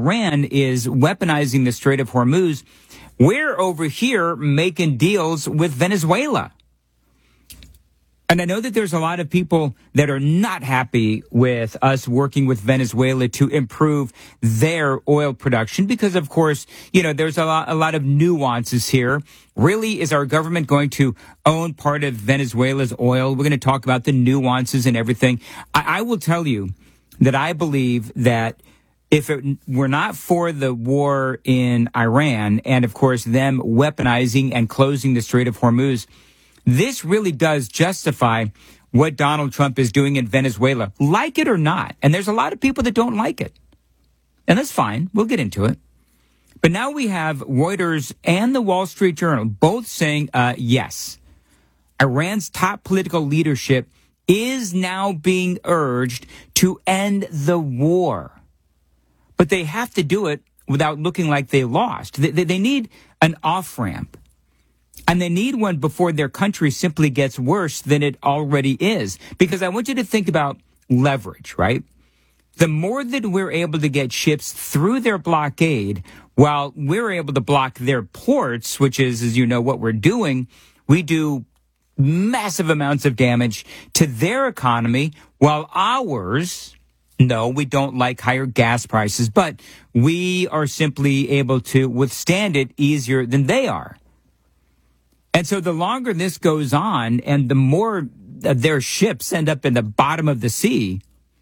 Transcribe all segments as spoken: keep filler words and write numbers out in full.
Iran is weaponizing the Strait of Hormuz, we're over here making deals with Venezuela. And I know that there's a lot of people that are not happy with us working with Venezuela to improve their oil production because, of course, you know, there's a lot, a lot of nuances here. Really, is our government going to own part of Venezuela's oil? We're going to talk about the nuances and everything. I, I will tell you that I believe that if it were not for the war in Iran and, of course, them weaponizing and closing the Strait of Hormuz, this really does justify what Donald Trump is doing in Venezuela, like it or not. And there's a lot of people that don't like it. And that's fine. We'll get into it. But now we have Reuters and the Wall Street Journal both saying, uh, yes, Iran's top political leadership is now being urged to end the war. But they have to do it without looking like they lost. They, they, they need an off-ramp. And they need one before their country simply gets worse than it already is. Because I want you to think about leverage, right? The more that we're able to get ships through their blockade, while we're able to block their ports, which is, as you know, what we're doing, we do massive amounts of damage to their economy, while ours, no, we don't like higher gas prices, but we are simply able to withstand it easier than they are. And so the longer this goes on and the more their ships end up in the bottom of the sea,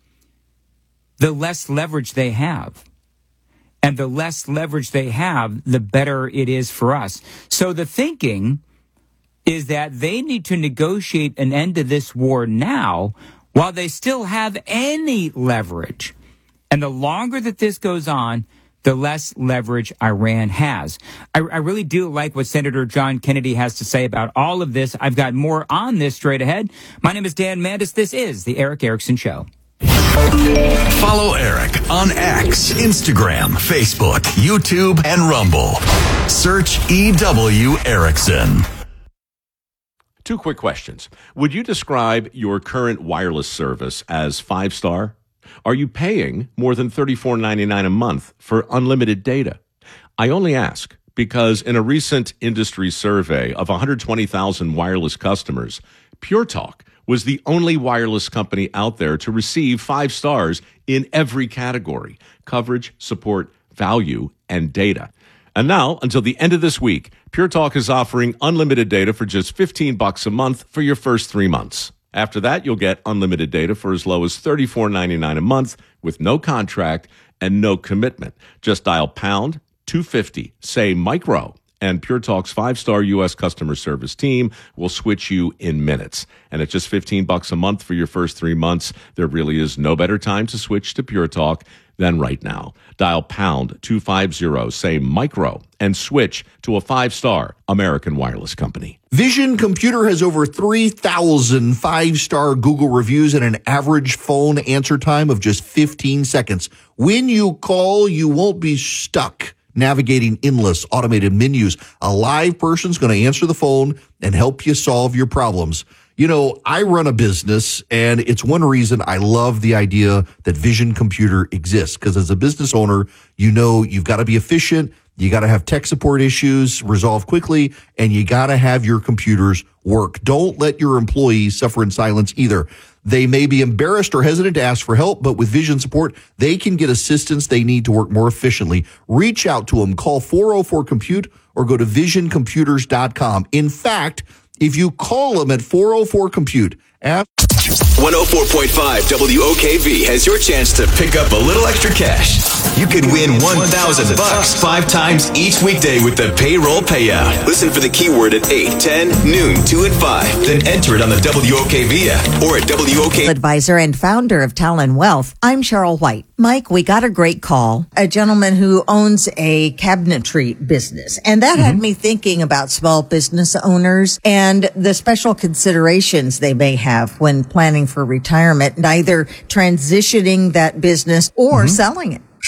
the less leverage they have. And the less leverage they have, the better it is for us. So the thinking is that they need to negotiate an end to this war now while they still have any leverage. And the longer that this goes on, the less leverage Iran has. I, I really do like what Senator John Kennedy has to say about all of this. I've got more on this straight ahead. My name is Dan Mandis. This is The Erick Erickson Show. Follow Eric on X, Instagram, Facebook, YouTube, and Rumble. Search E W Erickson. Two quick questions. Would you describe your current wireless service as five-star? Are you paying more than thirty-four ninety-nine a month for unlimited data? I only ask because in a recent industry survey of one hundred twenty thousand wireless customers, Pure Talk was the only wireless company out there to receive five stars in every category: coverage, support, value, and data. And now, until the end of this week, Pure Talk is offering unlimited data for just fifteen bucks a month for your first three months. After that, you'll get unlimited data for as low as thirty-four ninety-nine a month with no contract and no commitment. Just dial pound two fifty, say micro, and Pure Talk's five-star U S customer service team will switch you in minutes. And at just fifteen bucks a month for your first three months, there really is no better time to switch to Pure Talk than right now. Dial pound two fifty, say micro, and switch to a five-star American wireless company. Vision Computer has over three thousand five-star Google reviews and an average phone answer time of just fifteen seconds. When you call, you won't be stuck navigating endless automated menus. A live person's going to answer the phone and help you solve your problems. You know, I run a business, and it's one reason I love the idea that Vision Computer exists, because as a business owner, you know you've got to be efficient, you got to have tech support issues resolved quickly, and you got to have your computers work. Don't let your employees suffer in silence either. They may be embarrassed or hesitant to ask for help, but with Vision support, they can get assistance they need to work more efficiently. Reach out to them. Call four oh four compute or go to vision computers dot com. In fact, if you call them at four oh four compute, ask one oh four point five W O K V has your chance to pick up a little extra cash. You could win one thousand bucks five times each weekday with the payroll payout. Listen for the keyword at eight, ten, noon, two, and five. Then enter it on the W O K V app or at W O K. Advisor and founder of Talon Wealth, I'm Cheryl White. Mike, we got a great call. A gentleman who owns a cabinetry business. And that mm-hmm. had me thinking about small business owners and the special considerations they may have when planning for retirement, and either transitioning that business or mm-hmm. selling it. Sure.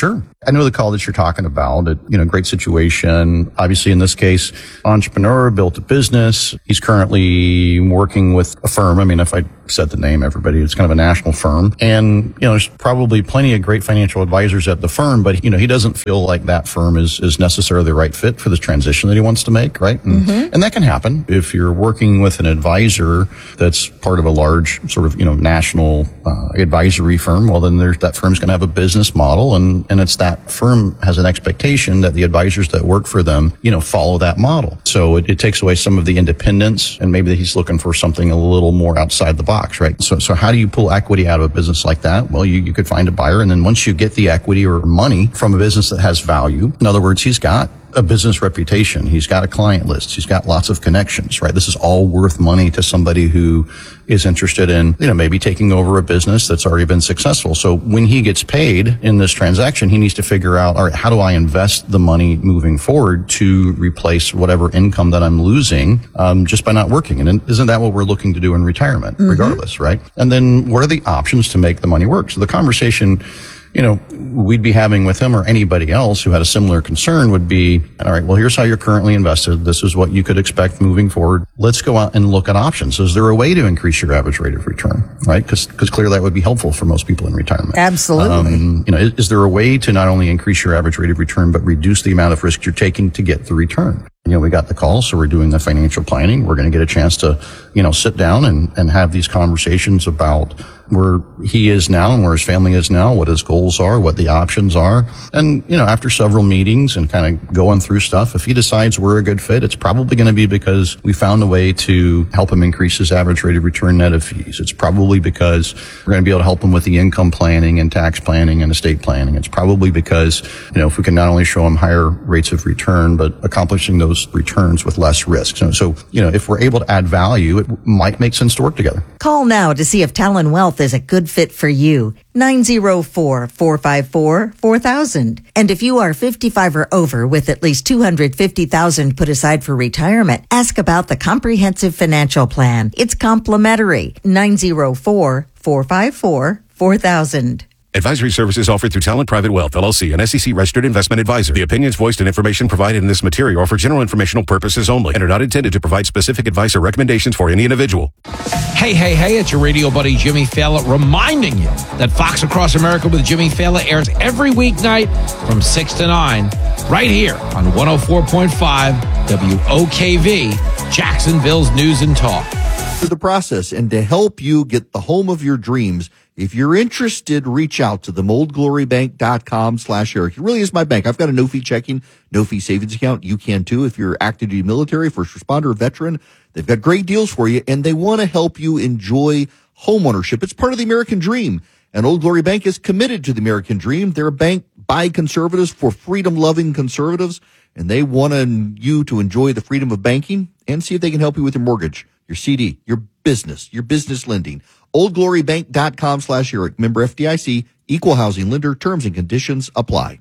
I know the call that you're talking about. It, you know, great situation. Obviously, in this case, entrepreneur built a business. He's currently working with a firm. I mean, if I said the name, everybody, it's kind of a national firm. And, you know, there's probably plenty of great financial advisors at the firm, but, you know, he doesn't feel like that firm is, is necessarily the right fit for the transition that he wants to make, right? And, mm-hmm. and that can happen if you're working with an advisor that's part of a large sort of, you know, national uh, advisory firm. Well, then there's, that firm's going to have a business model, and, and it's that firm has an expectation that the advisors that work for them, you know, follow that model. So it, it takes away some of the independence, and maybe he's looking for something a little more outside the box, right? So, so how do you pull equity out of a business like that? Well, you, you could find a buyer, and then once you get the equity or money from a business that has value, in other words, he's got a business reputation. He's got a client list. He's got lots of connections, right? This is all worth money to somebody who is interested in, you know, maybe taking over a business that's already been successful. So when he gets paid in this transaction, he needs to figure out, all right, how do I invest the money moving forward to replace whatever income that I'm losing, um, just by not working? And isn't that what we're looking to do in retirement, mm-hmm. regardless, right? And then what are the options to make the money work? So the conversation, you know, we'd be having with him or anybody else who had a similar concern would be, all right, well, here's how you're currently invested. This is what you could expect moving forward. Let's go out and look at options. Is there a way to increase your average rate of return, right? Because because clearly that would be helpful for most people in retirement. Absolutely. Um, you know, is, is there a way to not only increase your average rate of return, but reduce the amount of risk you're taking to get the return? You know, we got the call, so we're doing the financial planning. We're going to get a chance to, you know, sit down and, and have these conversations about where he is now and where his family is now, what his goals are, what the options are. And, you know, after several meetings and kind of going through stuff, if he decides we're a good fit, it's probably going to be because we found a way to help him increase his average rate of return net of fees. It's probably because we're going to be able to help him with the income planning and tax planning and estate planning. It's probably because, you know, if we can not only show him higher rates of return, but accomplishing those returns with less risk. So, so, you know, if we're able to add value, it might make sense to work together. Call now to see if Talon Wealth is a good fit for you. nine oh four, four five four, four thousand. And if you are fifty-five or over with at least two hundred fifty thousand dollars put aside for retirement, ask about the Comprehensive Financial Plan. It's complimentary. nine oh four, four five four, four thousand. Advisory services offered through Talent Private Wealth, L L C, an S E C-registered investment advisor. The opinions voiced and information provided in this material are for general informational purposes only and are not intended to provide specific advice or recommendations for any individual. Hey, hey, hey, it's your radio buddy Jimmy Fallon reminding you that Fox Across America with Jimmy Fallon airs every weeknight from six to nine right here on one oh four point five W O K V, Jacksonville's News and Talk. For the process and to help you get the home of your dreams, if you're interested, reach out to them, oldglorybank.com slash Eric. It really is my bank. I've got a no-fee checking, no-fee savings account. You can too if you're active duty military, first responder, veteran. They've got great deals for you, and they want to help you enjoy homeownership. It's part of the American dream, and Old Glory Bank is committed to the American dream. They're a bank by conservatives for freedom-loving conservatives, and they want you to enjoy the freedom of banking and see if they can help you with your mortgage, your C D, your business, your business lending. oldglorybank.com slash Eric. Member F D I C, equal housing lender. Terms and conditions apply.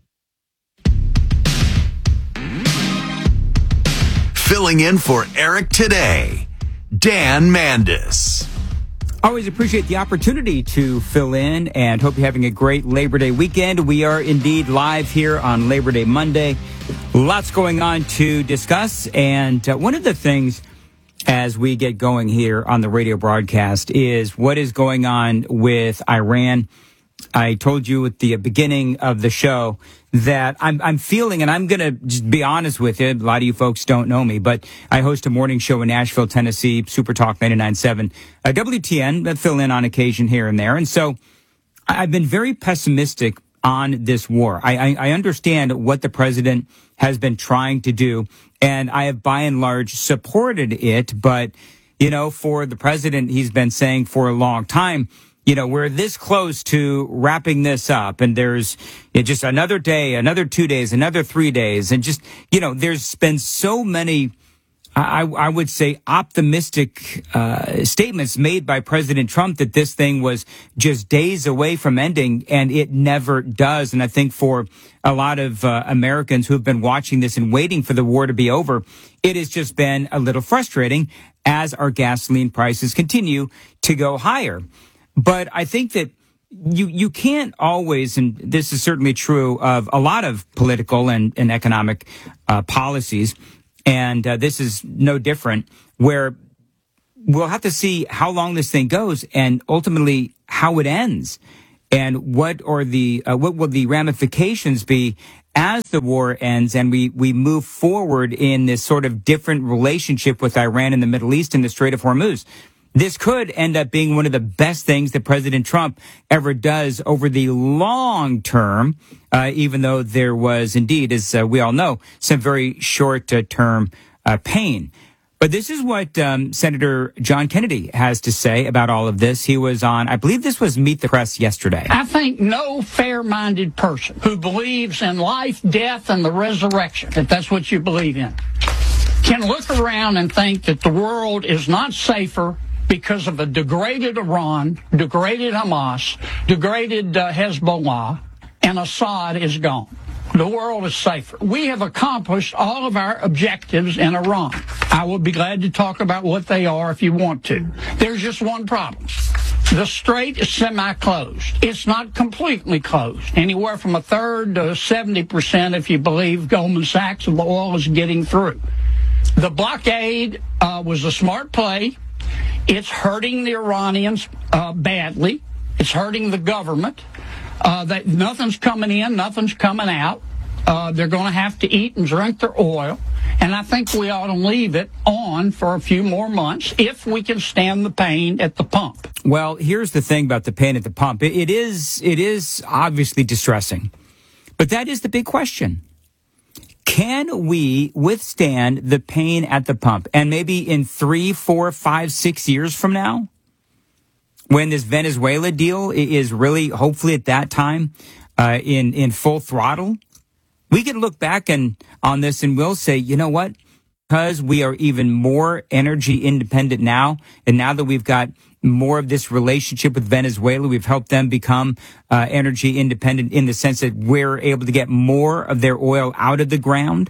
Filling in for Eric today, Dan Mandis. Always appreciate the opportunity to fill in and hope you're having a great Labor Day weekend. We are indeed live here on Labor Day Monday. Lots going on to discuss. And uh, one of the things as we get going here on the radio broadcast is what is going on with Iran. I told you at the beginning of the show that I'm, I'm feeling, and I'm going to just be honest with you, a lot of you folks don't know me, but I host a morning show in Nashville, Tennessee, Super Talk ninety-nine point seven, uh, W T N, that fill in on occasion here and there. And so I've been very pessimistic on this war. I, I, I understand what the president has been trying to do, and I have by and large supported it. But, you know, for the president, he's been saying for a long time, you know, we're this close to wrapping this up, and there's you know, just another day, another two days, another three days. And just, you know, there's been so many, I, I would say, optimistic uh, statements made by President Trump that this thing was just days away from ending, and it never does. And I think for a lot of uh, Americans who have been watching this and waiting for the war to be over, it has just been a little frustrating as our gasoline prices continue to go higher. But I think that you you can't always, and this is certainly true of a lot of political and, and economic uh, policies, and uh, this is no different, where we'll have to see how long this thing goes and ultimately how it ends, and what are the uh, what will the ramifications be as the war ends and we, we move forward in this sort of different relationship with Iran in the Middle East and the Strait of Hormuz. This could end up being one of the best things that President Trump ever does over the long term, uh, even though there was indeed, as uh, we all know, some very short-term uh, pain. But this is what um, Senator John Kennedy has to say about all of this. He was on, I believe this was Meet the Press yesterday. I think no fair-minded person who believes in life, death, and the resurrection, if that's what you believe in, can look around and think that the world is not safer because of a degraded Iran, degraded Hamas, degraded uh, Hezbollah, and Assad is gone. The world is safer. We have accomplished all of our objectives in Iran. I will be glad to talk about what they are if you want to. There's just one problem. The strait is semi-closed. It's not completely closed. Anywhere from a third to seventy percent, if you believe Goldman Sachs, of the oil is getting through. The blockade uh, was a smart play. It's hurting the Iranians uh, badly. It's hurting the government. Uh, that nothing's coming in, nothing's coming out. Uh, they're going to have to eat and drink their oil. And I think we ought to leave it on for a few more months if we can stand the pain at the pump. Well, here's the thing about the pain at the pump. It, it is it is obviously distressing. But that is the big question. Can we withstand the pain at the pump? And maybe in three, four, five, six years from now, when this Venezuela deal is really, hopefully at that time, uh, in, in full throttle, we can look back and on this and we'll say, you know what? Because we are even more energy independent now, and now that we've got more of this relationship with Venezuela, we've helped them become uh, energy independent in the sense that we're able to get more of their oil out of the ground.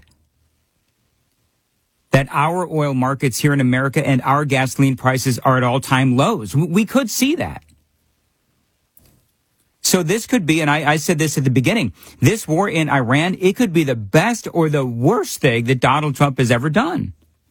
That our oil markets here in America and our gasoline prices are at all-time lows. We could see that. So this could be, and I, I said this at the beginning, this war in Iran, it could be the best or the worst thing that Donald Trump has ever done.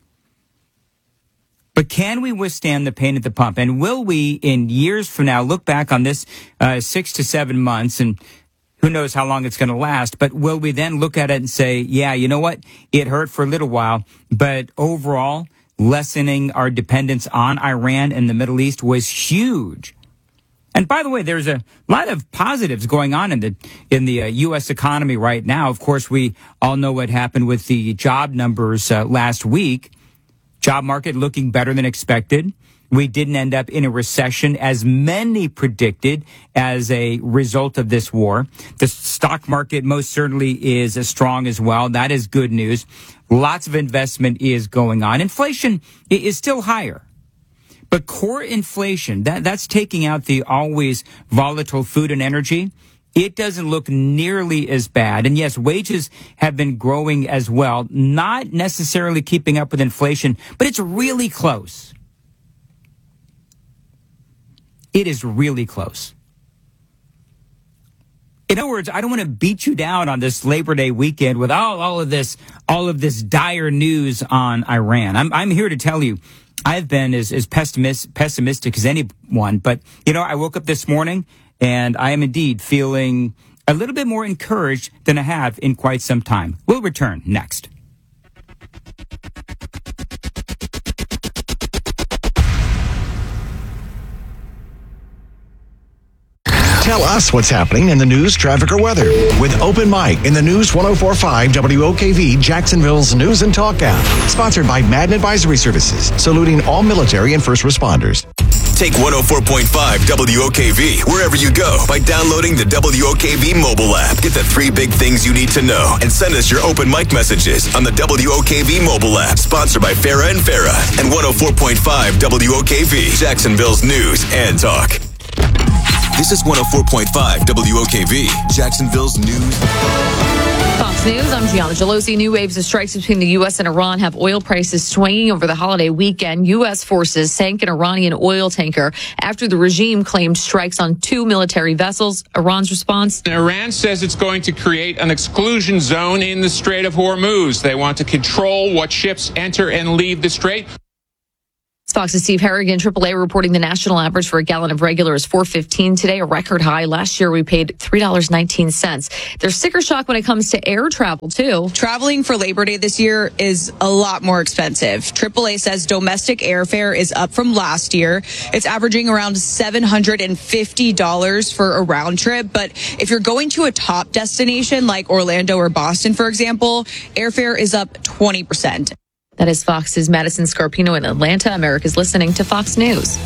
But can we withstand the pain at the pump? And will we, in years from now, look back on this uh, six to seven months, and who knows how long it's going to last, but will we then look at it and say, yeah, you know what? It hurt for a little while, but overall, lessening our dependence on Iran and the Middle East was huge. And by the way, there's a lot of positives going on in the in the uh, U S economy right now. Of course, we all know what happened with the job numbers uh, last week. Job market looking better than expected. We didn't end up in a recession as many predicted as a result of this war. The stock market most certainly is as strong as well. That is good news. Lots of investment is going on. Inflation is still higher. But core inflation, that, that's taking out the always volatile food and energy. It doesn't look nearly as bad. And yes, wages have been growing as well, not necessarily keeping up with inflation, but it's really close. It is really close. In other words, I don't want to beat you down on this Labor Day weekend with all, all of this, all of this dire news on Iran. I'm, I'm here to tell you, I've been as, as pessimist, pessimistic as anyone, but, you know, I woke up this morning and I am indeed feeling a little bit more encouraged than I have in quite some time. We'll return next. Tell us what's happening in the news, traffic, or weather with Open Mic in the News one oh four point five W O K V, Jacksonville's News and Talk app. Sponsored by Madden Advisory Services, saluting all military and first responders. Take one oh four point five W O K V wherever you go by downloading the W O K V mobile app. Get the three big things you need to know and send us your Open Mic messages on the W O K V mobile app. Sponsored by Farah and Farah and one oh four point five W O K V, Jacksonville's News and Talk. This is one oh four point five W O K V, Jacksonville's News. Fox Fox News, I'm Gianna Gelosi. New waves of strikes between the U S and Iran have oil prices swinging over the holiday weekend. U S forces sank an Iranian oil tanker after the regime claimed strikes on two military vessels. Iran's response? Iran says it's going to create an exclusion zone in the Strait of Hormuz. They want to control what ships enter and leave the strait. Fox's Steve Harrigan, triple A, reporting the national average for a gallon of regular is four fifteen today, a record high. Last year, we paid three dollars and nineteen cents. There's sticker shock when it comes to air travel, too. Traveling for Labor Day this year is a lot more expensive. triple A says domestic airfare is up from last year. It's averaging around seven hundred fifty dollars for a round trip. But if you're going to a top destination like Orlando or Boston, for example, airfare is up twenty percent. That is Fox's Madison Scarpino in Atlanta. America's listening to Fox News.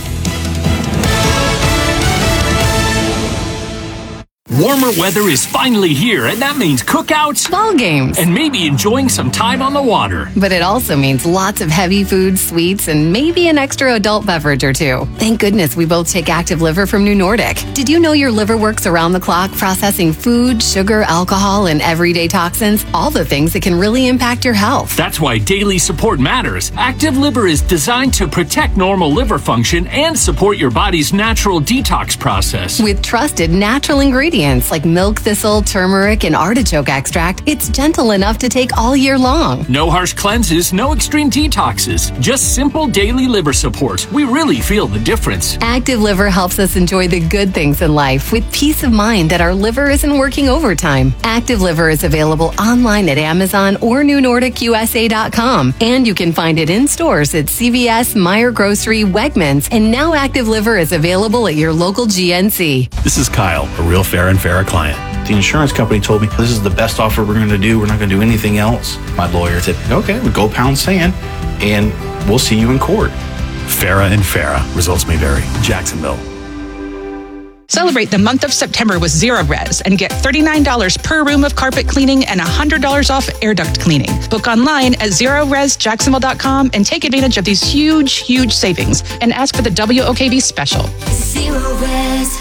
Warmer weather is finally here, and that means cookouts, ball games, and maybe enjoying some time on the water. But it also means lots of heavy food, sweets, and maybe an extra adult beverage or two. Thank goodness we both take Active Liver from New Nordic. Did you know your liver works around the clock processing food, sugar, alcohol, and everyday toxins? All the things that can really impact your health. That's why daily support matters. Active Liver is designed to protect normal liver function and support your body's natural detox process. With trusted natural ingredients like milk thistle, turmeric, and artichoke extract, it's gentle enough to take all year long. No harsh cleanses, no extreme detoxes, just simple daily liver support. We really feel the difference. Active Liver helps us enjoy the good things in life with peace of mind that our liver isn't working overtime. Active Liver is available online at Amazon or new nordic u s a dot com, and you can find it in stores at C V S, Meijer Grocery, Wegmans, and now Active Liver is available at your local G N C. This is Kyle, a real fair and fair client. The insurance company told me this is the best offer we're going to do. We're not going to do anything else. My lawyer said, okay, we go pound sand and we'll see you in court. Farah and Farah. Results may vary. Jacksonville. Celebrate the month of September with Zero Res and get thirty-nine dollars per room of carpet cleaning and one hundred dollars off air duct cleaning. Book online at zero res jacksonville dot com and take advantage of these huge, huge savings and ask for the W O K V special. Zero Res.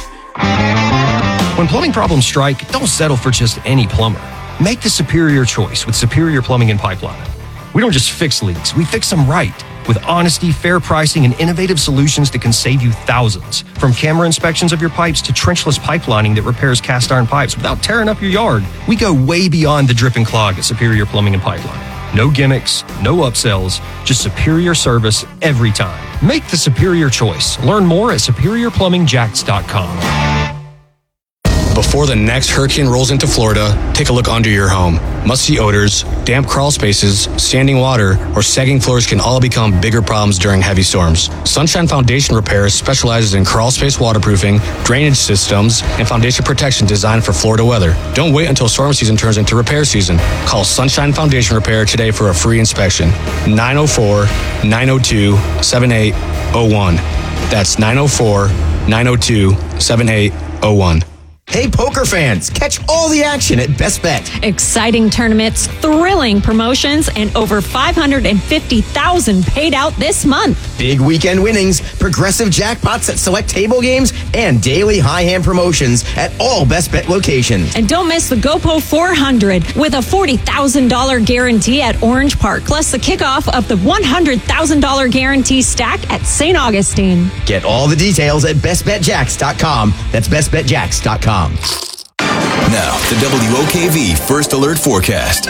When plumbing problems strike, don't settle for just any plumber. Make the superior choice with Superior Plumbing and Pipeline. We don't just fix leaks, we fix them right. With honesty, fair pricing, and innovative solutions that can save you thousands. From camera inspections of your pipes to trenchless pipelining that repairs cast iron pipes without tearing up your yard. We go way beyond the drip and clog at Superior Plumbing and Pipeline. No gimmicks, no upsells, just superior service every time. Make the superior choice. Learn more at superior plumbing jacks dot com. Before the next hurricane rolls into Florida, take a look under your home. Musty odors, damp crawl spaces, standing water, or sagging floors can all become bigger problems during heavy storms. Sunshine Foundation Repair specializes in crawl space waterproofing, drainage systems, and foundation protection designed for Florida weather. Don't wait until storm season turns into repair season. Call Sunshine Foundation Repair today for a free inspection. nine oh four, nine oh two, seven eight oh one. That's nine oh four, nine oh two, seven eight oh one. Hey, poker fans, catch all the action at Best Bet. Exciting tournaments, thrilling promotions, and over five hundred fifty thousand dollars paid out this month. Big weekend winnings, progressive jackpots at select table games, and daily high hand promotions at all Best Bet locations. And don't miss the GoPo four hundred with a forty thousand dollars guarantee at Orange Park, plus the kickoff of the one hundred thousand dollars guarantee stack at Saint Augustine. Get all the details at best bet jacks dot com. That's best bet jacks dot com. Now, the W O K V First Alert Forecast.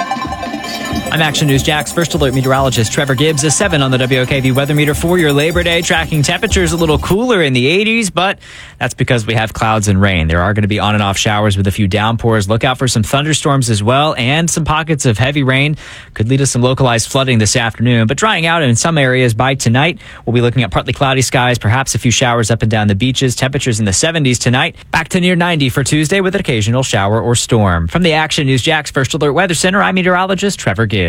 I'm Action News Jax First Alert meteorologist Trevor Gibbs. A seven on the W O K V weather meter for your Labor Day. Tracking temperatures a little cooler in the eighties, but that's because we have clouds and rain. There are going to be on and off showers with a few downpours. Look out for some thunderstorms as well, and some pockets of heavy rain could lead to some localized flooding this afternoon. But drying out in some areas by tonight. We'll be looking at partly cloudy skies, perhaps a few showers up and down the beaches. Temperatures in the seventies tonight. Back to near ninety for Tuesday with an occasional shower or storm. From the Action News Jax First Alert Weather Center, I'm meteorologist Trevor Gibbs.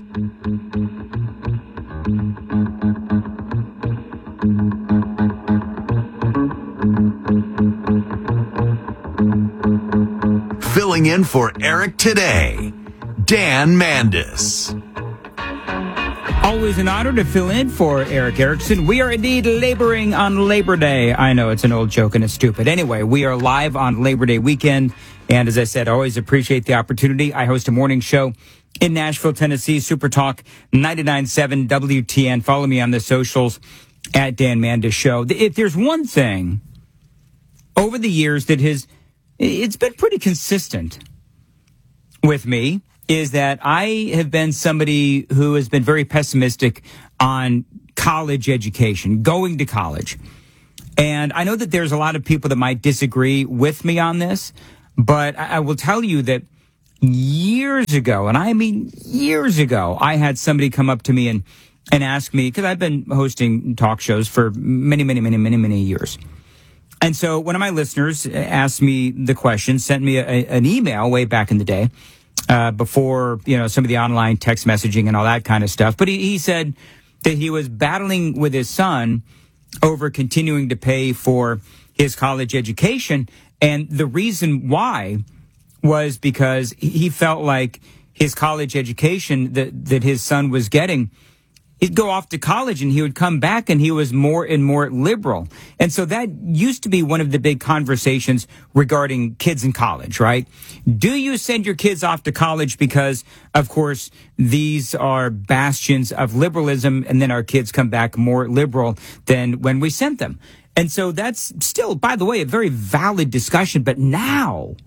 Filling in for Eric today, Dan Mandis. Always an honor to fill in for Eric Erickson. We are indeed laboring on Labor Day. I know it's an old joke and it's stupid. Anyway, we are live on Labor Day weekend. And as I said, I always appreciate the opportunity. I host a morning show in Nashville, Tennessee, Super Talk ninety-nine point seven W T N. Follow me on the socials at Dan Mandis Show. If there's one thing over the years that has, it's been pretty consistent with me, is that I have been somebody who has been very pessimistic on college education, going to college. And I know that there's a lot of people that might disagree with me on this, but I, I will tell you that years ago, and I mean years ago, I had somebody come up to me and, and ask me, because I've been hosting talk shows for many, many, many, many, many years. And so one of my listeners asked me the question, sent me a, an email way back in the day, uh, before, you know, some of the online text messaging and all that kind of stuff. But he, he said that he was battling with his son over continuing to pay for his college education. And the reason why was because he felt like his college education that, that his son was getting, he'd go off to college and he would come back and he was more and more liberal. And so that used to be one of the big conversations regarding kids in college, right? Do you send your kids off to college because, of course, these are bastions of liberalism, and then our kids come back more liberal than when we sent them? And so that's still, by the way, a very valid discussion. But now,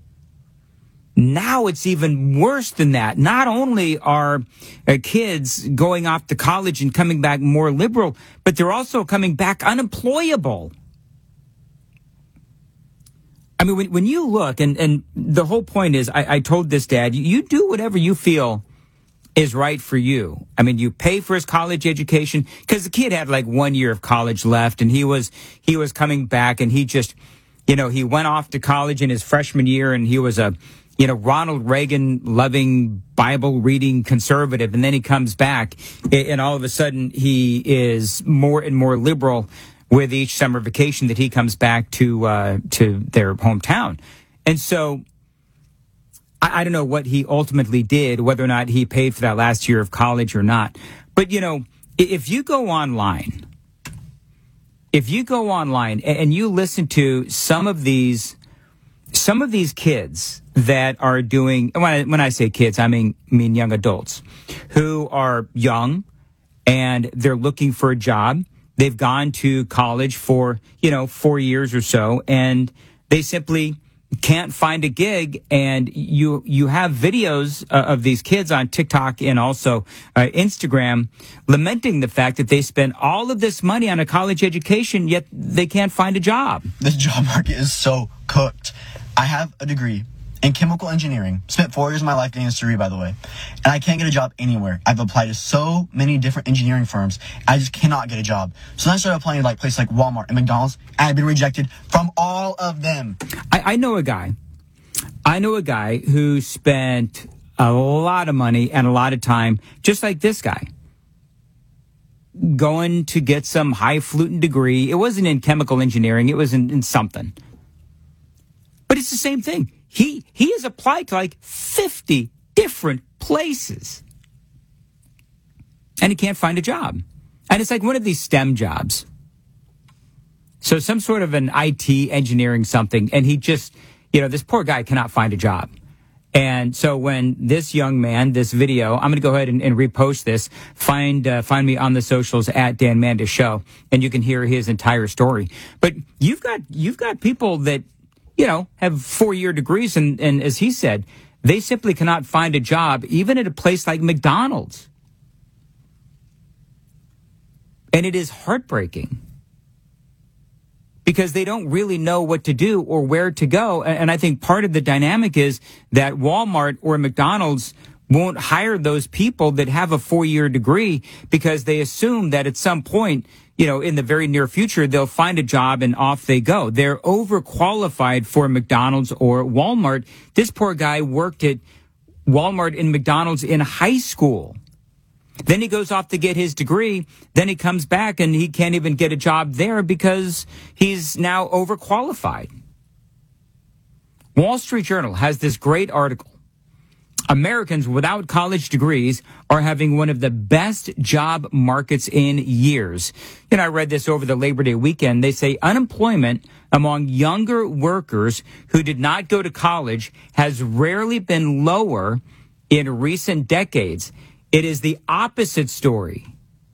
Now it's even worse than that. Not only are uh, kids going off to college and coming back more liberal, but they're also coming back unemployable. I mean, when, when you look, and, and the whole point is, I, I told this dad, you, you do whatever you feel is right for you. I mean, you pay for his college education, because the kid had like one year of college left, and he was he was coming back, and he just, you know, he went off to college in his freshman year, and he was a you know, Ronald Reagan loving, Bible reading conservative. And then he comes back and all of a sudden he is more and more liberal with each summer vacation that he comes back to, uh, to their hometown. And so I, I don't know what he ultimately did, whether or not he paid for that last year of college or not. But, you know, if you go online, if you go online and you listen to some of these, some of these kids that are doing, when I, when I say kids, I mean, mean young adults who are young and they're looking for a job. They've gone to college for, you know, four years or so, and they simply can't find a gig. And you, you have videos uh, of these kids on TikTok and also uh, Instagram lamenting the fact that they spend all of this money on a college education, yet they can't find a job. The job market is so cooked. I have a degree in chemical engineering. Spent four years of my life getting this degree, by the way. And I can't get a job anywhere. I've applied to so many different engineering firms. I just cannot get a job. So then I started applying to like places like Walmart and McDonald's, and I've been rejected from all of them. I, I know a guy. I know a guy who spent a lot of money and a lot of time, just like this guy, going to get some highfalutin degree. It wasn't in chemical engineering. It was in, in something. But it's the same thing. He he has applied to like fifty different places. And he can't find a job. And it's like one of these STEM jobs. So some sort of an I T engineering something. And he just, you know, this poor guy cannot find a job. And so when this young man, this video, I'm going to go ahead and, and repost this. Find uh, find me on the socials at Dan Mandis Show, and you can hear his entire story. But you've got you've got people that, you know, have four-year degrees, and, and as he said, they simply cannot find a job, even at a place like McDonald's. And it is heartbreaking because they don't really know what to do or where to go. And I think part of the dynamic is that Walmart or McDonald's won't hire those people that have a four-year degree because they assume that at some point, you know, in the very near future, they'll find a job and off they go. They're overqualified for McDonald's or Walmart. This poor guy worked at Walmart and McDonald's in high school. Then he goes off to get his degree. Then he comes back and he can't even get a job there because he's now overqualified. Wall Street Journal has this great article. Americans without college degrees are having one of the best job markets in years. You know, I read this over the Labor Day weekend. They say unemployment among younger workers who did not go to college has rarely been lower in recent decades. It is the opposite story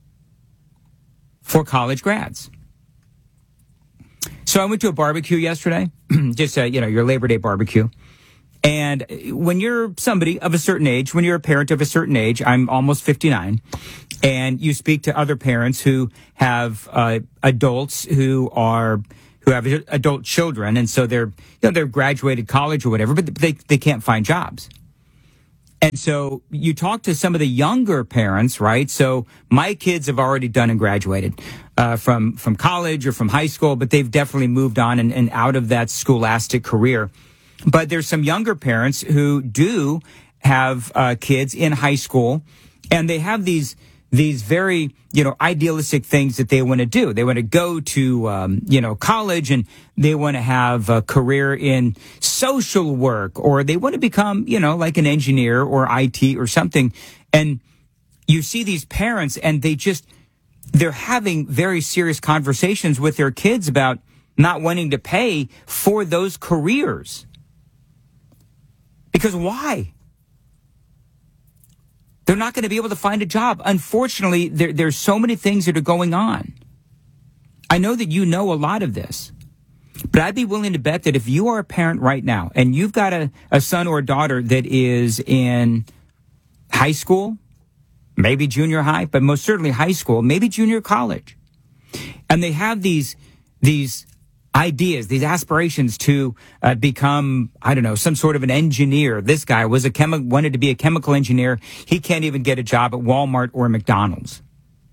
for college grads. So I went to a barbecue yesterday, just a, you know, your Labor Day barbecue. And when you're somebody of a certain age, when you're a parent of a certain age, I'm almost fifty-nine, and you speak to other parents who have uh, adults who are who have adult children, and so they're you know they're graduated college or whatever, but they they can't find jobs. And so you talk to some of the younger parents, right? So my kids have already done and graduated uh, from from college or from high school, but they've definitely moved on and, and out of that scholastic career. But there's some younger parents who do have uh, kids in high school, and they have these these very, you know, idealistic things that they want to do. They want to go to, um, you know, college, and they want to have a career in social work, or they want to become, you know, like an engineer or I T or something. And you see these parents, and they just, they're having very serious conversations with their kids about not wanting to pay for those careers. Because why? They're not going to be able to find a job. Unfortunately, there, there's so many things that are going on. I know that you know a lot of this, but I'd be willing to bet that if you are a parent right now and you've got a, a son or a daughter that is in high school, maybe junior high, but most certainly high school, maybe junior college, and they have these these ideas, these aspirations to uh, become, I don't know, some sort of an engineer. This guy was a chemi- wanted to be a chemical engineer. He can't even get a job at Walmart or McDonald's.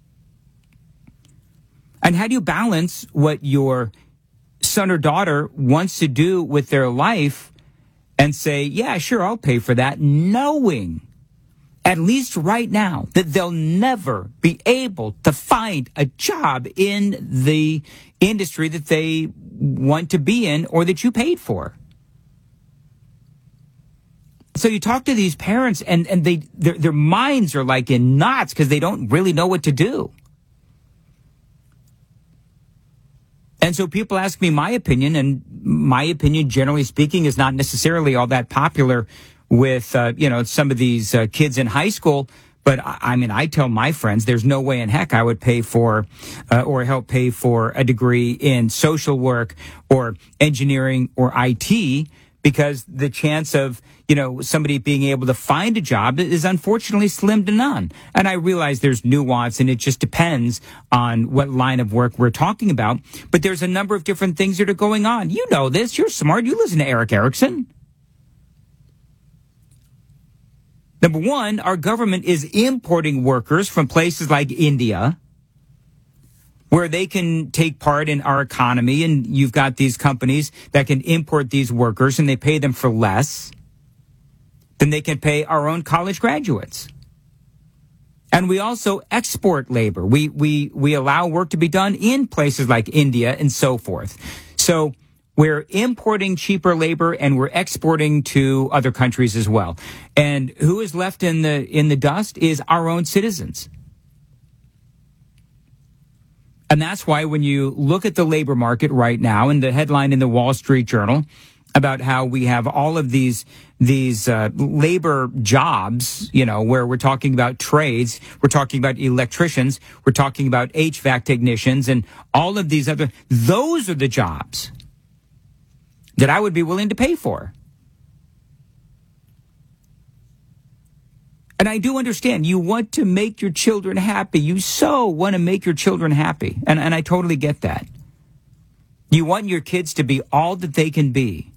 And how do you balance what your son or daughter wants to do with their life and say, yeah, sure, I'll pay for that, knowing at least right now that they'll never be able to find a job in the industry that they want to be in or that you paid for? So you talk to these parents, and, and they their, their minds are like in knots because they don't really know what to do. And so people ask me my opinion, and my opinion, generally speaking, is not necessarily all that popular with, uh, you know, some of these uh, kids in high school. But I, I mean, I tell my friends there's no way in heck I would pay for uh, or help pay for a degree in social work or engineering or I T, because the chance of, you know, somebody being able to find a job is unfortunately slim to none. And I realize there's nuance, and it just depends on what line of work we're talking about. But there's a number of different things that are going on. You know this. You're smart. You listen to Eric Erickson. Number one, our government is importing workers from places like India, where they can take part in our economy, and you've got these companies that can import these workers, and they pay them for less than they can pay our own college graduates. And we also export labor. We we we allow work to be done in places like India and so forth. So we're importing cheaper labor, and we're exporting to other countries as well. And who is left in the in the dust is our own citizens. And that's why when you look at the labor market right now, and the headline in the Wall Street Journal about how we have all of these these uh, labor jobs, you know, where we're talking about trades, we're talking about electricians, we're talking about H V A C technicians, and all of these other, those are the jobs that I would be willing to pay for. And I do understand you want to make your children happy. You so want to make your children happy. And, and I totally get that. You want your kids to be all that they can be.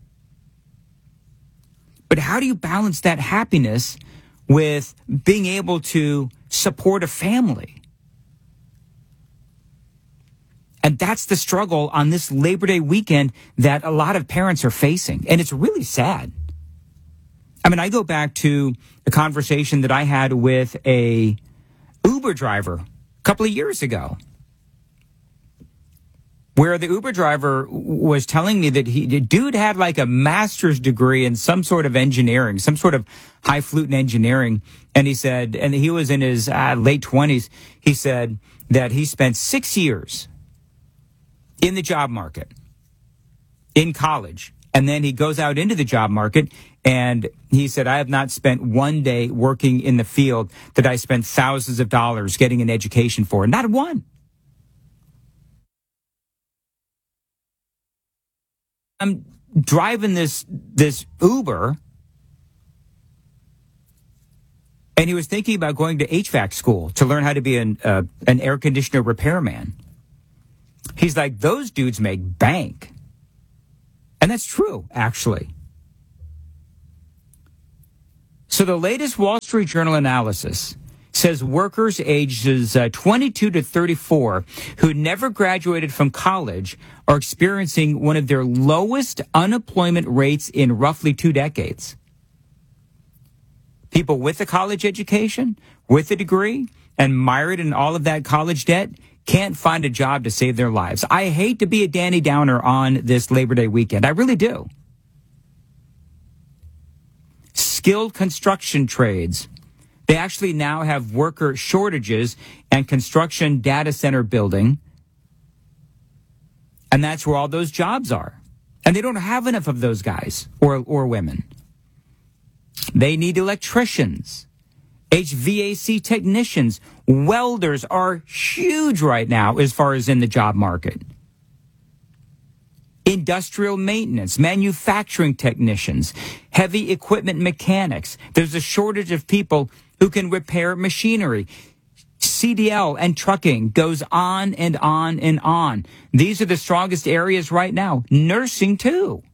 But how do you balance that happiness with being able to support a family? And that's the struggle on this Labor Day weekend that a lot of parents are facing. And it's really sad. I mean, I go back to a conversation that I had with a Uber driver a couple of years ago, where the Uber driver was telling me that he, the dude had like a master's degree in some sort of engineering, some sort of highfalutin engineering. And he said, and he was in his uh, late twenties, he said that he spent six years in the job market. in college. And then he goes out into the job market, and he said, I have not spent one day working in the field that I spent thousands of dollars getting an education for. Not one. I'm driving this this Uber, and he was thinking about going to H V A C school to learn how to be an, uh, an air conditioner repairman. He's like, those dudes make bank. And that's true, actually. So the latest Wall Street Journal analysis says workers ages uh, twenty-two to thirty-four who never graduated from college are experiencing one of their lowest unemployment rates in roughly two decades. People with a college education, with a degree, and mired in all of that college debt can't find a job to save their lives. I hate to be a Danny Downer on this Labor Day weekend. I really do. Skilled construction trades. They actually now have worker shortages and construction data center building. And that's where all those jobs are. And they don't have enough of those guys or, or women. They need electricians, H V A C technicians. Welders are huge right now as far as in the job market. Industrial maintenance, manufacturing technicians, heavy equipment mechanics. There's a shortage of people who can repair machinery. C D L and trucking goes on and on and on. These are the strongest areas right now. Nursing, too.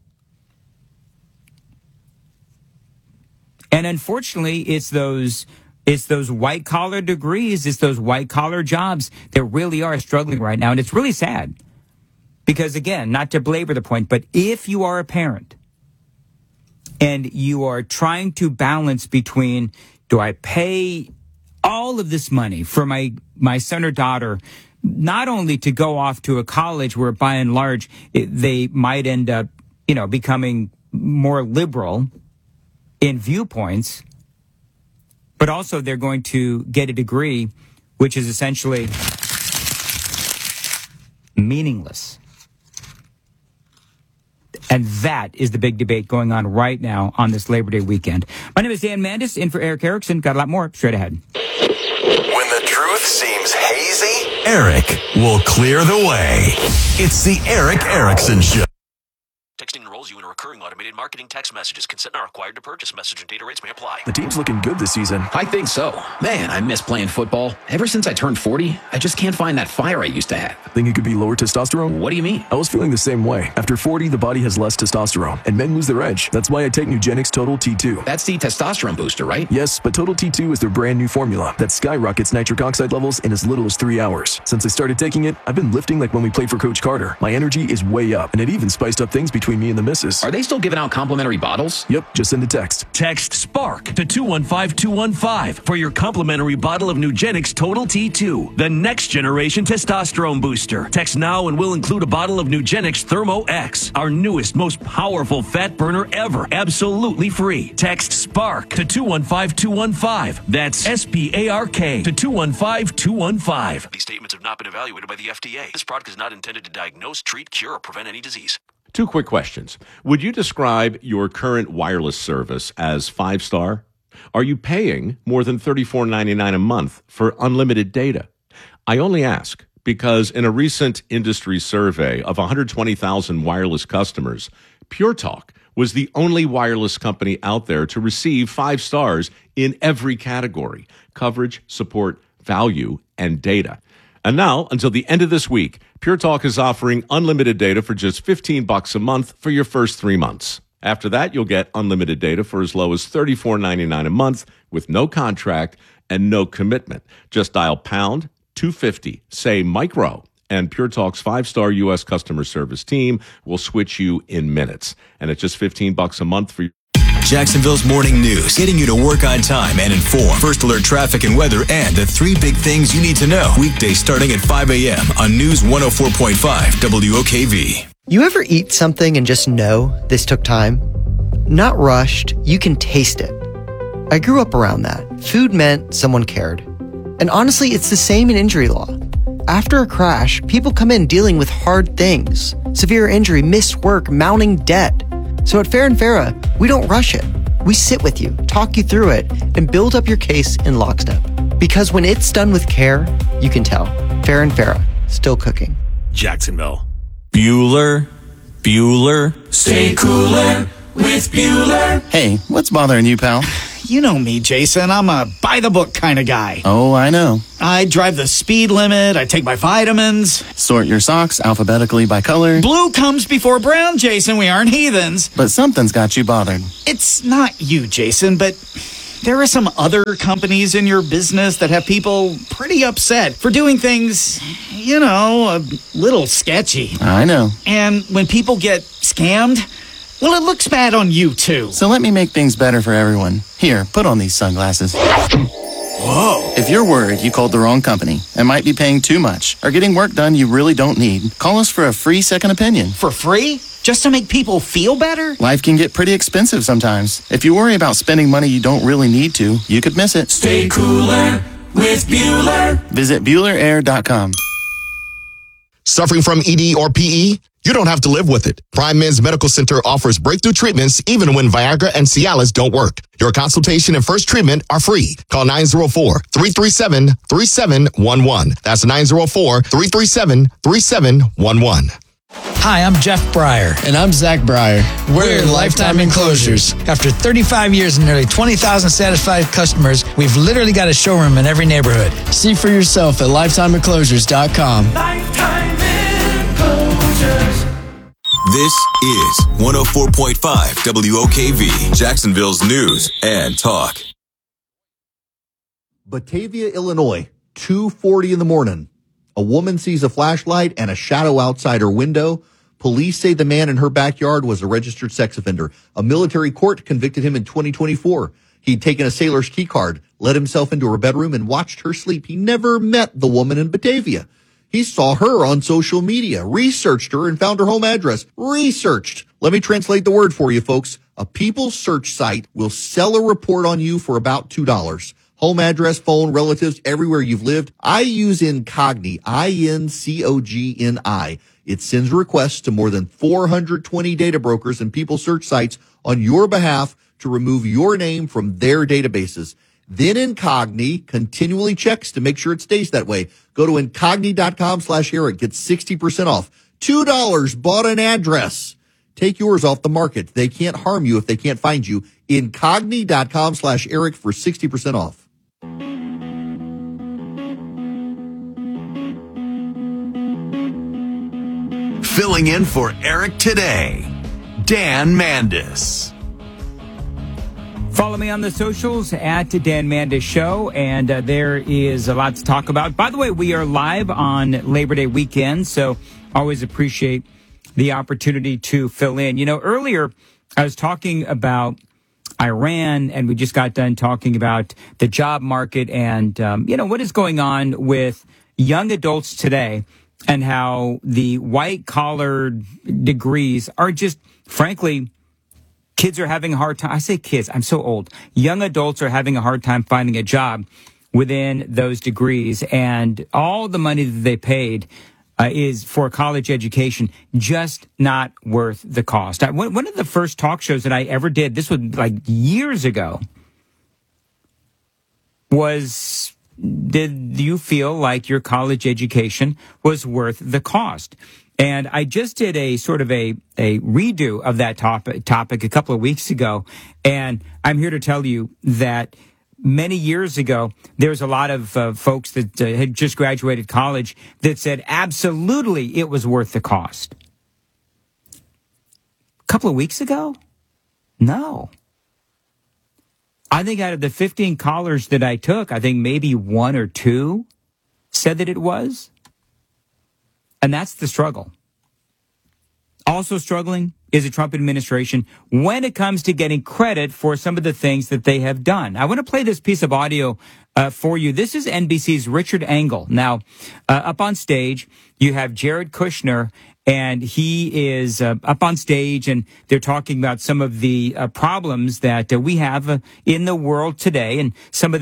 And unfortunately, it's those it's those white-collar degrees, it's those white-collar jobs that really are struggling right now. And it's really sad. Because, again, not to belabor the point, but if you are a parent and you are trying to balance between, do I pay all of this money for my, my son or daughter, not only to go off to a college where, by and large, it, they might end up, you know, becoming more liberal in viewpoints, but also they're going to get a degree which is essentially meaningless. And that is the big debate going on right now on this Labor Day weekend. My name is Dan Mandis, in for Eric Erickson. Got a lot more straight ahead. When the truth seems hazy, Eric will clear the way. It's the Eric Erickson Show. Texting enrolls you in a recurring automated marketing text messages. Consent not required to purchase. Message and data rates may apply. The team's looking good this season. I think so. Man, I miss playing football. Ever since I turned forty, I just can't find that fire I used to have. Think it could be lower testosterone? What do you mean? I was feeling the same way. After forty, the body has less testosterone, and men lose their edge. That's why I take Nugenix Total T two. That's the testosterone booster, right? Yes, but Total T two is their brand new formula that skyrockets nitric oxide levels in as little as three hours. Since I started taking it, I've been lifting like when we played for Coach Carter. My energy is way up, and it even spiced up things between me and the missus. Are they still giving out complimentary bottles? Yep, just send a text. Text SPARK to two one five two one five for your complimentary bottle of Nugenix Total T two, the next generation testosterone booster. Text now and we'll include a bottle of Nugenix Thermo X, our newest, most powerful fat burner ever, absolutely free. Text SPARK to two one five two one five. That's S P A R K to two one five two one five. These statements have not been evaluated by the F D A. This product is not intended to diagnose, treat, cure, or prevent any disease. Two quick questions. Would you describe your current wireless service as five-star? Are you paying more than thirty-four ninety-nine a month for unlimited data? I only ask because in a recent industry survey of one hundred twenty thousand wireless customers, Pure Talk was the only wireless company out there to receive five stars in every category: coverage, support, value, and data. And now, until the end of this week, Pure Talk is offering unlimited data for just fifteen bucks a month for your first three months. After that, you'll get unlimited data for as low as thirty-four ninety-nine a month with no contract and no commitment. Just dial pound two fifty, say micro, and Pure Talk's five-star U S customer service team will switch you in minutes. And it's just fifteen bucks a month for you. Jacksonville's morning news, getting you to work on time and informed. First alert traffic and weather, and the three big things you need to know. Weekdays starting at five a.m. on News one oh four point five W O K V. You ever eat something and just know this took time? Not rushed, you can taste it. I grew up around that. Food meant someone cared. And honestly, it's the same in injury law. After a crash, people come in dealing with hard things. severe injury, missed work, mounting debt. So at Fair and Farah, we don't rush it. We sit with you, talk you through it, and build up your case in lockstep. Because when it's done with care, you can tell. Fair and Farah, still cooking. Jacksonville. Bueller, Bueller. Stay cooler with Bueller. Hey, what's bothering you, pal? You know me, Jason. I'm a by-the-book kind of guy. Oh, I know. I drive the speed limit. I take my vitamins. Sort your socks alphabetically by color. Blue comes before brown, Jason. We aren't heathens. But something's got you bothered. It's not you, Jason, but there are some other companies in your business that have people pretty upset for doing things, you know, a little sketchy. I know. And when people get scammed, well, it looks bad on you, too. So let me make things better for everyone. Here, put on these sunglasses. Whoa. If you're worried you called the wrong company and might be paying too much or getting work done you really don't need, call us for a free second opinion. For free? Just to make people feel better? Life can get pretty expensive sometimes. If you worry about spending money you don't really need to, you could miss it. Stay cooler with Bueller. Visit Bueller Air dot com. Suffering from E D or P E? You don't have to live with it. Prime Men's Medical Center offers breakthrough treatments even when Viagra and Cialis don't work. Your consultation and first treatment are free. Call nine oh four, three three seven, three seven one one. That's nine oh four, three three seven, three seven one one. Hi, I'm Jeff Breyer. And I'm Zach Breyer. We're, We're Lifetime Enclosures. After thirty-five years and nearly twenty thousand satisfied customers, we've literally got a showroom in every neighborhood. See for yourself at lifetime enclosures dot com. Lifetime Enclosures. This is one oh four point five W O K V, Jacksonville's news and talk. Batavia, Illinois, two forty in the morning. A woman sees a flashlight and a shadow outside her window. Police say the man in her backyard was a registered sex offender. A military court convicted him in twenty twenty-four. He'd taken a sailor's key card, let himself into her bedroom, and watched her sleep. He never met the woman in Batavia. He saw her on social media, researched her, and found her home address. Researched. Let me translate the word for you, folks. A People search site will sell a report on you for about two dollars. Home address, phone, relatives, everywhere you've lived. I use Incogni, I N C O G N I. It sends requests to more than four hundred twenty data brokers and people search sites on your behalf to remove your name from their databases. Then Incogni continually checks to make sure it stays that way. Go to Incogni.com slash Eric. Get sixty percent off. two dollars bought an address. Take yours off the market. They can't harm you if they can't find you. Incogni.com slash Eric for sixty percent off. Filling in for Eric today, Dan Mandis. Follow me on the socials at Dan Mandis Show, and uh, there is a lot to talk about. By the way, we are live on Labor Day weekend, so always appreciate the opportunity to fill in. You know, earlier I was talking about Iran, and we just got done talking about the job market and, um, you know, what is going on with young adults today and how the white-collar degrees are just, frankly, kids are having a hard time. I say kids, I'm so old. Young adults are having a hard time finding a job within those degrees, and all the money that they paid uh, is for a college education just not worth the cost. I, one, one of the first talk shows that I ever did, this was like years ago, was, did you feel like your college education was worth the cost? And I just did a sort of a, a redo of that topic, topic a couple of weeks ago. And I'm here to tell you that many years ago, there was a lot of uh, folks that uh, had just graduated college that said absolutely it was worth the cost. A couple of weeks ago? No. I think out of the fifteen callers that I took, I think maybe one or two said that it was. And that's the struggle. Also struggling is the Trump administration when it comes to getting credit for some of the things that they have done. I want to play this piece of audio uh, for you. This is N B C's Richard Engel. Now, uh, up on stage, you have Jared Kushner, and he is uh, up on stage, and they're talking about some of the uh, problems that uh, we have uh, in the world today and some of the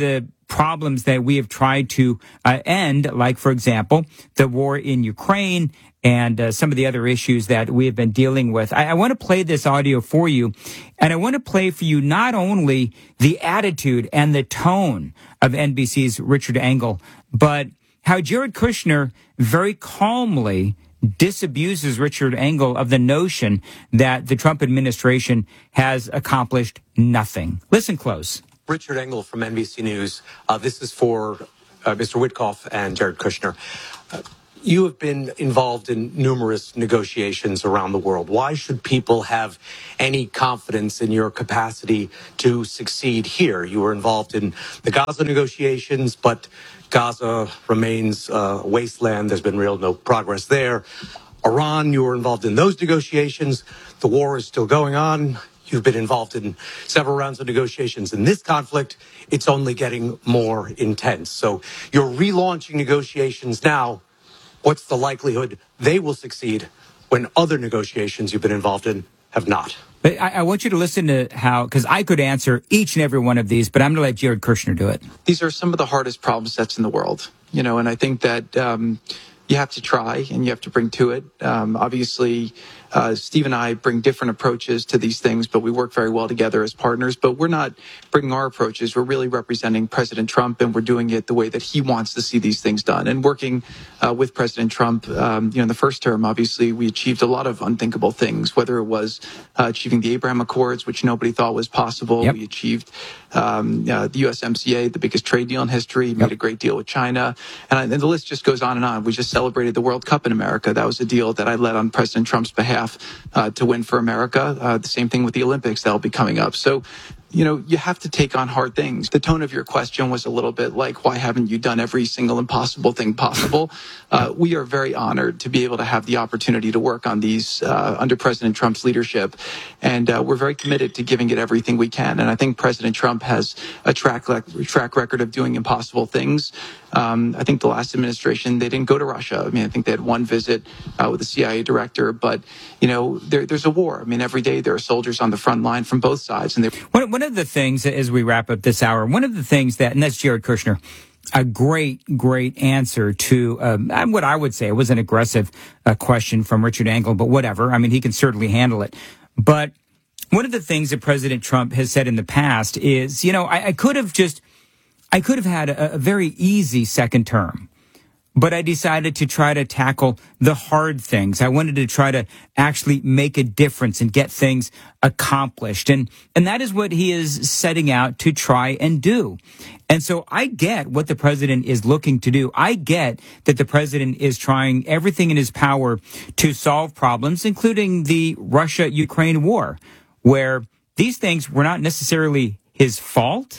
problems that we have tried to uh, end, like, for example, the war in Ukraine and uh, some of the other issues that we have been dealing with. I, I want to play this audio for you, and I want to play for you not only the attitude and the tone of N B C's Richard Engel, but how Jared Kushner very calmly disabuses Richard Engel of the notion that the Trump administration has accomplished nothing. Listen close. Richard Engel from N B C News. Uh, this is for uh, Mister Witkoff and Jared Kushner. Uh, you have been involved in numerous negotiations around the world. Why should people have any confidence in your capacity to succeed here? You were involved in the Gaza negotiations, but Gaza remains a wasteland. There's been real no progress there. Iran, you were involved in those negotiations. The war is still going on. You've been involved in several rounds of negotiations. In this conflict, it's only getting more intense. So you're relaunching negotiations now. What's the likelihood they will succeed when other negotiations you've been involved in have not? But I, I want you to listen to how, because I could answer each and every one of these, but I'm going to let Jared Kushner do it. These are some of the hardest problem sets in the world, you know, and I think that um, you have to try and you have to bring to it. Um, obviously, uh, Steve and I bring different approaches to these things, but we work very well together as partners. But we're not bringing our approaches. We're really representing President Trump, and we're doing it the way that he wants to see these things done. And working uh, with President Trump, um, you know, in the first term, obviously, we achieved a lot of unthinkable things, whether it was uh, achieving the Abraham Accords, which nobody thought was possible. Yep. We achieved um, uh, the U S M C A, the biggest trade deal in history, made yep. a great deal with China. And, I, and the list just goes on and on. We just celebrated the World Cup in America. That was a deal that I led on President Trump's behalf uh, to win for America. Uh, the same thing with the Olympics that'll be coming up. So, you know, you have to take on hard things. The tone of your question was a little bit like, why haven't you done every single impossible thing possible? Uh, we are very honored to be able to have the opportunity to work on these uh, under President Trump's leadership. And uh, we're very committed to giving it everything we can. And I think President Trump has a track, le- track record of doing impossible things. Um, I think the last administration, they didn't go to Russia. I mean, I think they had one visit uh, with the C I A director. But, you know, there, there's a war. I mean, every day there are soldiers on the front line from both sides. And they One, one of the things, as we wrap up this hour, one of the things that, and that's Jared Kushner, a great, great answer to um, what I would say was an aggressive uh, question from Richard Engel, but whatever. I mean, he can certainly handle it. But one of the things that President Trump has said in the past is, you know, I, I could have just, I could have had a, a very easy second term. But I decided to try to tackle the hard things. I wanted to try to actually make a difference and get things accomplished. And, and that is what he is setting out to try and do. And so I get what the president is looking to do. I get that the president is trying everything in his power to solve problems, including the Russia-Ukraine war, where these things were not necessarily his fault,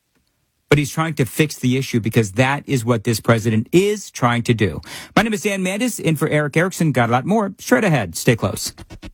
but he's trying to fix the issue because that is what this president is trying to do. My name is Dan Mandis, in for Eric Erickson. Got a lot more straight ahead. Stay close.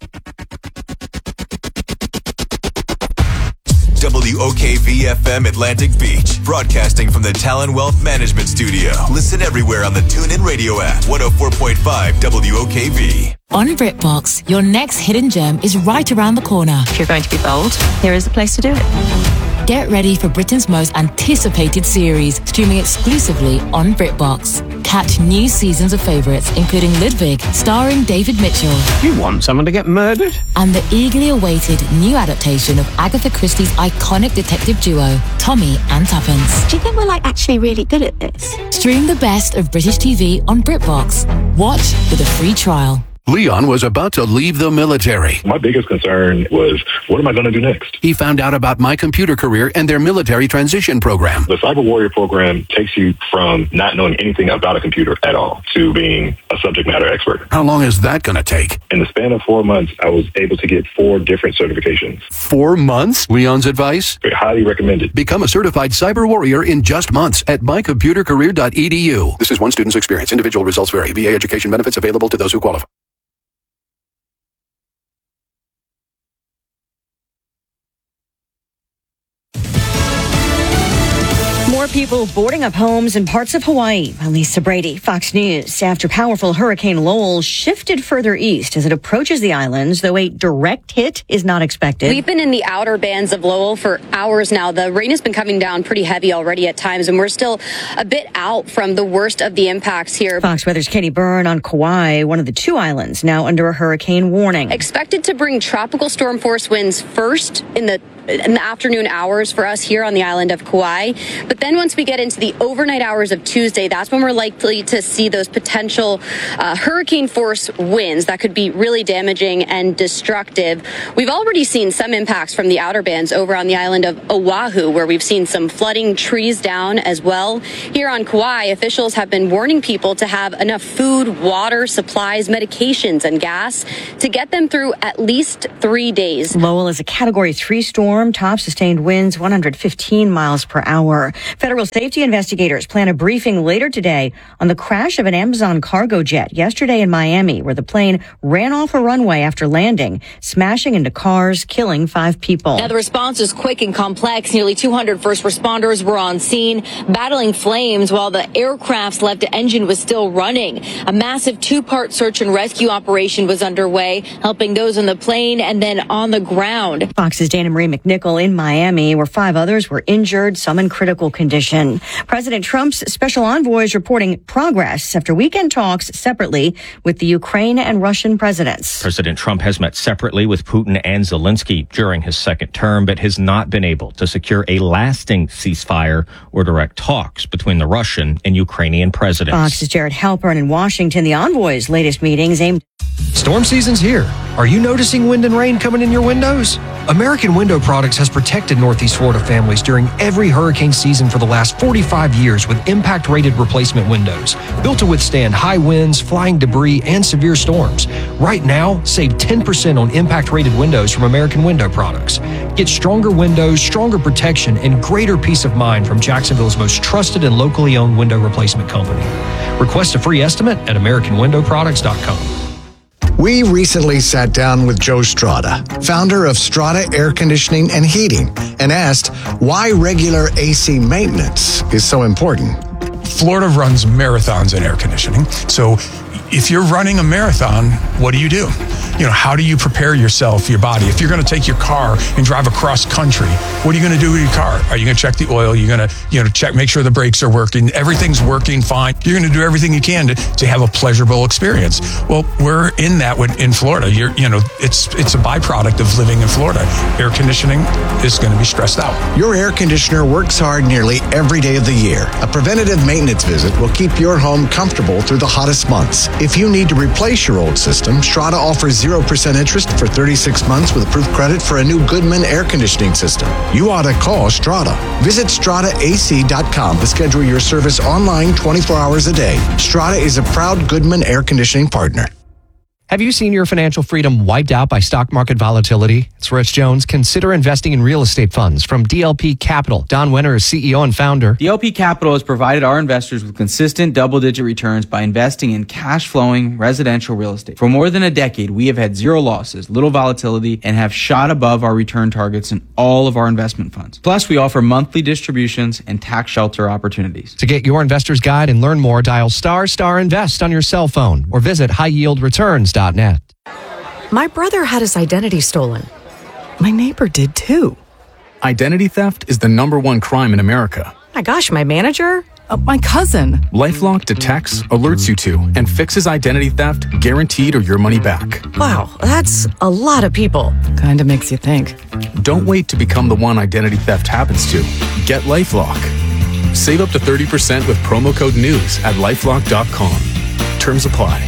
W O K V F M Atlantic Beach, broadcasting from the Talon Wealth Management Studio. Listen everywhere on the TuneIn Radio app. one oh four point five W O K V. On BritBox, your next hidden gem is right around the corner. If you're going to be bold, here is the place to do it. Get ready for Britain's most anticipated series, streaming exclusively on BritBox. Catch new seasons of favourites, including Ludwig, starring David Mitchell. You want someone to get murdered? And the eagerly awaited new adaptation of Agatha Christie's iconic detective duo, Tommy and Tuppence. Do you think we're like actually really good at this? Stream the best of British T V on BritBox. Watch with a free trial. Leon was about to leave the military. My biggest concern was, what am I going to do next? He found out about My Computer Career and their military transition program. The Cyber Warrior program takes you from not knowing anything about a computer at all to being a subject matter expert. How long is that going to take? In the span of four months, I was able to get four different certifications. Four months? Leon's advice? Highly recommended. Become a certified cyber warrior in just months at my computer career dot e d u. This is one student's experience. Individual results vary. V A education benefits available to those who qualify. More people boarding up homes in parts of Hawaii. Lisa Brady, Fox News. After powerful Hurricane Lowell shifted further east as it approaches the islands, though a direct hit is not expected. We've been in the outer bands of Lowell for hours now. The rain has been coming down pretty heavy already at times, and we're still a bit out from the worst of the impacts here. Fox Weather's Katie Byrne on Kauai, one of the two islands now under a hurricane warning. Expected to bring tropical storm force winds first in the in the afternoon hours for us here on the island of Kauai. But then once we get into the overnight hours of Tuesday, that's when we're likely to see those potential uh, hurricane force winds that could be really damaging and destructive. We've already seen some impacts from the outer bands over on the island of Oahu, where we've seen some flooding, trees down as well. Here on Kauai, officials have been warning people to have enough food, water, supplies, medications, and gas to get them through at least three days. Lowell is a Category three storm. Top sustained winds one hundred fifteen miles per hour. Federal safety investigators plan a briefing later today on the crash of an Amazon cargo jet yesterday in Miami, where the plane ran off a runway after landing, smashing into cars, killing five people. Now, the response was quick and complex. Nearly two hundred first responders were on scene, battling flames while the aircraft's left engine was still running. A massive two-part search and rescue operation was underway, helping those on the plane and then on the ground. Fox's Dana Marie McNichol in Miami, where five others were injured, some in critical condition. President Trump's special envoy is reporting progress after weekend talks separately with the Ukraine and Russian presidents. President Trump has met separately with Putin and Zelensky during his second term, but has not been able to secure a lasting ceasefire or direct talks between the Russian and Ukrainian presidents. Fox's Jared Halpern in Washington. The envoy's latest meetings aimed. Storm season's here. Are you noticing wind and rain coming in your windows? American Window Products has protected Northeast Florida families during every hurricane season for the last forty-five years with impact-rated replacement windows, built to withstand high winds, flying debris, and severe storms. Right now, save ten percent on impact-rated windows from American Window Products. Get stronger windows, stronger protection, and greater peace of mind from Jacksonville's most trusted and locally owned window replacement company. Request a free estimate at American Window Products dot com. We recently sat down with Joe Strada, founder of Strada Air Conditioning and Heating, and asked why regular A C maintenance is so important. Florida runs marathons in air conditioning. So if you're running a marathon, what do you do? You know, how do you prepare yourself, your body? If you're going to take your car and drive across country, what are you going to do with your car? Are you going to check the oil? You're going to, you know, check, make sure the brakes are working. Everything's working fine. You're going to do everything you can to, to have a pleasurable experience. Well, we're in that with, in Florida. You're, you know, it's it's a byproduct of living in Florida. Air conditioning is going to be stressed out. Your air conditioner works hard nearly every day of the year. A preventative maintenance visit will keep your home comfortable through the hottest months. If you need to replace your old system, Strada offers zero percent interest for thirty-six months with approved credit for a new Goodman air conditioning system. You ought to call Strada. Visit strada a c dot com to schedule your service online twenty-four hours a day. Strada is a proud Goodman air conditioning partner. Have you seen your financial freedom wiped out by stock market volatility? It's Rich Jones. Consider investing in real estate funds from D L P Capital. Don Winter is C E O and founder. D L P Capital has provided our investors with consistent double-digit returns by investing in cash-flowing residential real estate. For more than a decade, we have had zero losses, little volatility, and have shot above our return targets in all of our investment funds. Plus, we offer monthly distributions and tax shelter opportunities. To get your investor's guide and learn more, dial star star invest on your cell phone or visit high yield returns dot net. My brother had his identity stolen. My neighbor did too. Identity theft is the number one crime in America. My gosh, my manager? Uh, my cousin. LifeLock detects, alerts you to, and fixes identity theft guaranteed or your money back. Wow, that's a lot of people. Kinda makes you think. Don't wait to become the one identity theft happens to. Get LifeLock. Save up to thirty percent with promo code NEWS at lifelock dot com. Terms apply.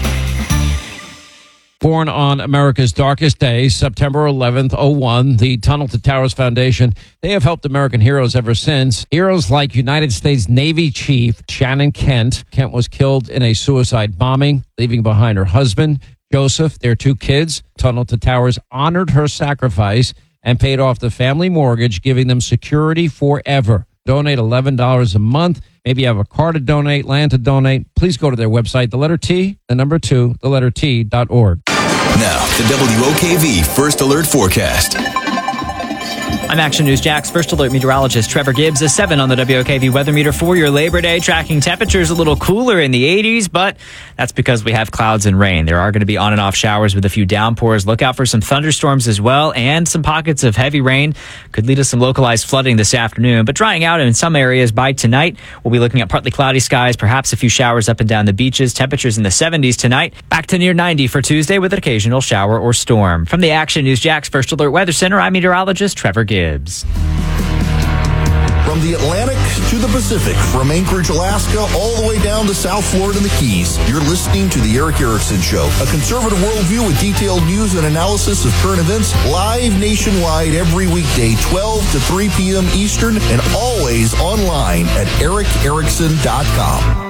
Born on America's darkest day, September eleventh, oh one, the Tunnel to Towers Foundation, they have helped American heroes ever since. Heroes like United States Navy Chief Shannon Kent. Kent was killed in a suicide bombing, leaving behind her husband, Joseph, their two kids. Tunnel to Towers honored her sacrifice and paid off the family mortgage, giving them security forever. Donate eleven dollars a month. Maybe you have a car to donate, land to donate. Please go to their website, the letter T, the number two, the letter T dot org. Now, the W O K V First Alert Forecast. I'm Action News Jack's First Alert meteorologist Trevor Gibbs. A seven on the W O K V weather meter for your Labor Day. Tracking temperatures a little cooler in the eighties, but that's because we have clouds and rain. There are going to be on and off showers with a few downpours. Look out for some thunderstorms as well, and some pockets of heavy rain could lead to some localized flooding this afternoon. But drying out in some areas by tonight. We'll be looking at partly cloudy skies, perhaps a few showers up and down the beaches. Temperatures in the seventies tonight. Back to near ninety for Tuesday with an occasional shower or storm. From the Action News Jack's First Alert Weather Center, I'm meteorologist Trevor Gibbs. From the Atlantic to the Pacific, from Anchorage, Alaska, all the way down to South Florida and the Keys, you're listening to The Eric Erickson Show, a conservative worldview with detailed news and analysis of current events, live nationwide every weekday, twelve to three p.m. Eastern, and always online at eric erickson dot com.